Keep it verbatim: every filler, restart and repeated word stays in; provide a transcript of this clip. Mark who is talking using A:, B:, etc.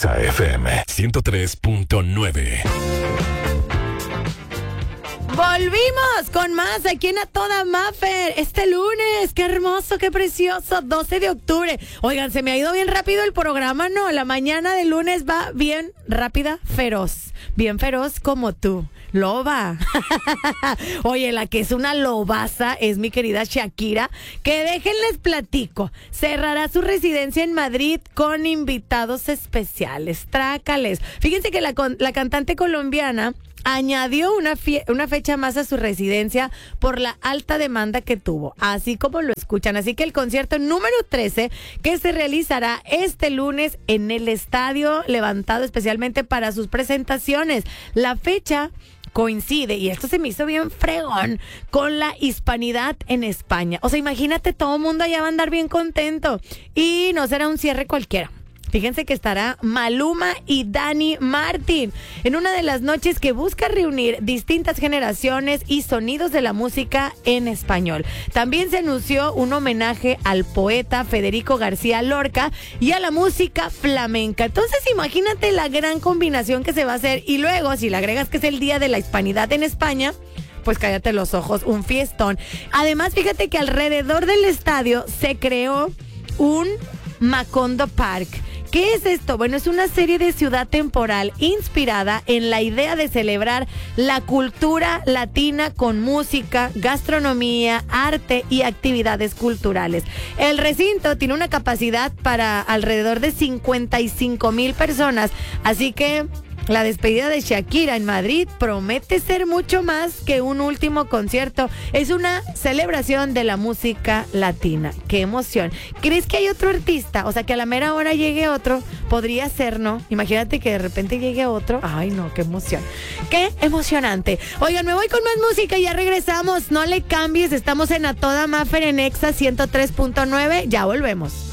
A: Exa F M ciento tres punto nueve.
B: Volvimos con más aquí en A Toda Maffer este lunes. Qué hermoso, qué precioso, doce de octubre. Oigan, se me ha ido bien rápido el programa, ¿no? La mañana de lunes va bien rápida, feroz. Bien feroz como tú, loba. Oye, la que es una lobaza es mi querida Shakira, que déjenles platico. Cerrará su residencia en Madrid con invitados especiales. Trácales. Fíjense que la, la cantante colombiana añadió una, fie- una fecha más a su residencia por la alta demanda que tuvo, así como lo escuchan. Así que el concierto número trece, que se realizará este lunes en el estadio levantado especialmente para sus presentaciones. La fecha coincide, y esto se me hizo bien fregón, con la hispanidad en España. O sea, imagínate, todo el mundo allá va a andar bien contento. Y no será un cierre cualquiera. Fíjense que estará Maluma y Dani Martín en una de las noches que busca reunir distintas generaciones y sonidos de la música en español. También se anunció un homenaje al poeta Federico García Lorca y a la música flamenca. Entonces imagínate la gran combinación que se va a hacer. Y luego, si le agregas que es el Día de la Hispanidad en España, pues cállate los ojos, un fiestón. Además, fíjate que alrededor del estadio se creó un Macondo Park. ¿Qué es esto? Bueno, es una serie de ciudad temporal inspirada en la idea de celebrar la cultura latina con música, gastronomía, arte y actividades culturales. El recinto tiene una capacidad para alrededor de cincuenta y cinco mil personas, así que la despedida de Shakira en Madrid promete ser mucho más que un último concierto. Es una celebración de la música latina. ¡Qué emoción! ¿Crees que hay otro artista? O sea, que a la mera hora llegue otro. Podría ser, ¿no? Imagínate que de repente llegue otro. ¡Ay, no! ¡Qué emoción! ¡Qué emocionante! Oigan, me voy con más música y ya regresamos. No le cambies. Estamos en A Toda Maffer en Exa ciento tres punto nueve. Ya volvemos.